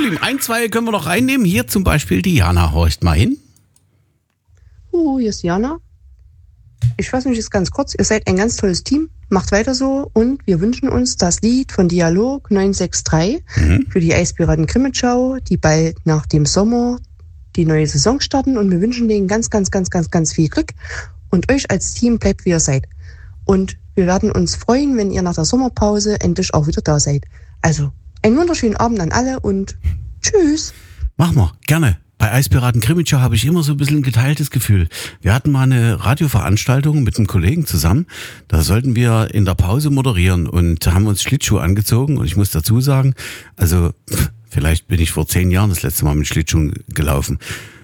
Lieben, ein, zwei können wir noch reinnehmen. Hier zum Beispiel die Jana. Horcht mal hin. Hier ist Jana. Ich fasse mich jetzt ganz kurz. Ihr seid ein ganz tolles Team. Macht weiter so. Und wir wünschen uns das Lied von Dialog 963 für die Eispiraten Krimitschau, die bald nach dem Sommer die neue Saison starten. Und wir wünschen denen ganz, ganz, ganz, ganz, ganz viel Glück. Und euch als Team bleibt, wie ihr seid. Und wir werden uns freuen, wenn ihr nach der Sommerpause endlich auch wieder da seid. Also, einen wunderschönen Abend an alle und tschüss. Machen wir, gerne. Bei Eispiraten Krimitschau habe ich immer so ein bisschen ein geteiltes Gefühl. Wir hatten mal eine Radioveranstaltung mit einem Kollegen zusammen. Da sollten wir in der Pause moderieren und haben uns Schlittschuhe angezogen. Und ich muss dazu sagen, also vielleicht bin ich vor 10 Jahren das letzte Mal mit Schlittschuhen gelaufen.